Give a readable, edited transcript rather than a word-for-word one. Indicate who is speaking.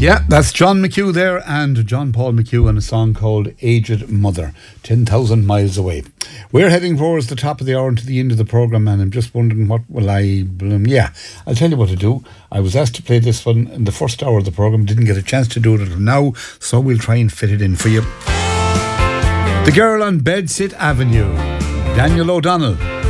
Speaker 1: Yeah, that's John McHugh there and John Paul McHugh and a song called Aged Mother, 10,000 miles away. We're heading towards the top of the hour and to the end of the programme, and I'm just wondering what will I'll tell you what to do. I was asked to play this one in the first hour of the programme, didn't get a chance to do it until now, so we'll try and fit it in for you. The Girl on Bedsit Avenue, Daniel O'Donnell.